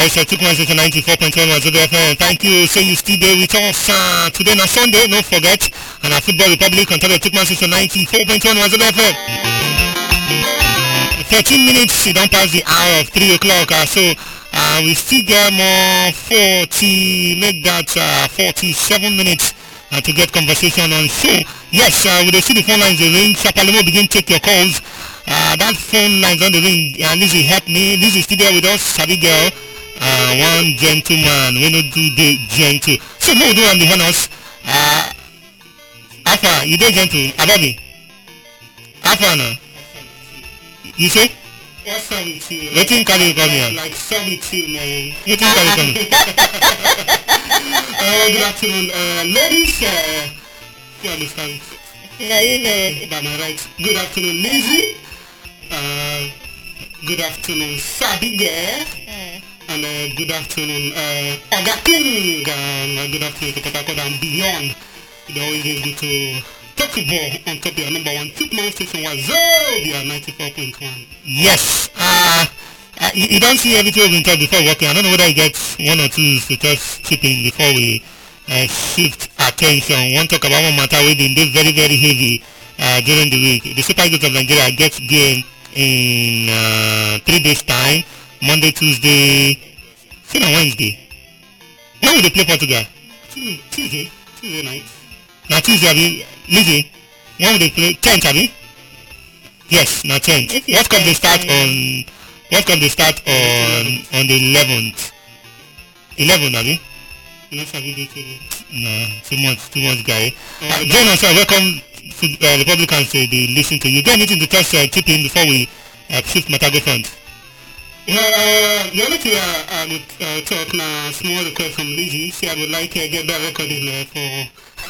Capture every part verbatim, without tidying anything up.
It's a two point six ninety-four point one Wazobia F M. Thank you. Say you still there with us uh, today on Sunday. Don't forget. And our Football Republic on top of two point six ninety-four point one Wazobia F M. thirteen minutes. You don't pass the hour of three o'clock. Uh, so uh, we still get more forty. Make that uh, forty-seven minutes uh, to get conversation on. So yes, uh, with the city phone lines, the ring. Shapalemo begin take your calls. Uh, that phone lines on the ring. Uh, Lizzie help me. Lizzie still there with us. Sabi girl. Uh, one gentleman. We don't do the gentle. So no do on the honors. Uh, Alpha, you dey gentle. Ababi. Alpha now. You say? What's up with you? Wetin carry you come here? Like solitude, man. Wetin carry you come here? uh, good afternoon, uh, ladies. Uh, you understand? No, you know. By my right. Good afternoon, Lizzie. Uh, good afternoon, Sabiga. Uh, And uh, good afternoon, uh, Oga King. And uh, good afternoon to Port and beyond. You're always able to talk football on top of your number one Superman station Wazobia ninety-four point one. Yes. Uh, uh, you, you don't see everything we've been talking before working. I don't know whether you get one or two to just chip in before we uh, shift attention. One talk about one matter we've been very, very heavy uh, during the week. The Super Eagles of Nigeria gets game in uh, three days' time. Monday, Tuesday, say on Wednesday. When will they play Portugal? Tuesday, Tuesday night. Now Tuesday, abi, Lizzie. When will they play? tenth, abi? Yes, now tenth. What cup they start on? What cup they start on on the eleventh? eleven, abi? You know, Sabi Day today. No, too much, too much, guy. Uh, Join us, sir. Welcome to uh, Republicans. Uh, they listen to you. Get anything to touch, uh, chip in before we uh, shift Matago front. Well, uh, the only thing I, I would uh, talk now, small request from Lizzie, say I would like to get that record in uh, for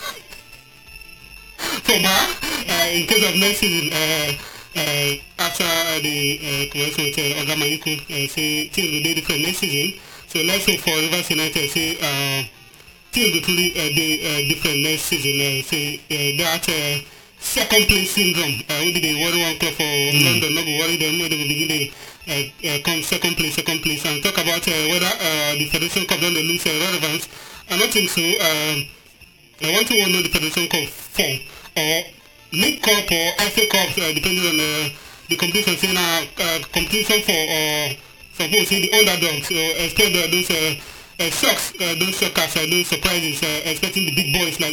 for Ma, uh, in case of next season, uh, uh, after uh, the uh, commercial with uh, Oga Mayuku, uh, say teams will be different next season. So let's hope for Rivers United, say uh, teams will be uh, be, uh, different next season. Uh, say uh, that uh, second place syndrome, uh, only the worry one club for mm. London, not go worry them, they will begin the Uh, uh, come second place, second place, and talk about uh, whether uh, the Federation Cup don't lose uh, relevance. I don't think so. Um, I want to know the Federation Cup form or League Cup or F A Cup, uh, depending on uh, the competition. Saying uh, uh, competition for uh, suppose the underdogs, uh, expect uh, those uh, uh, shocks, uh, those shockers, uh, those surprises, uh, expecting the big boys like.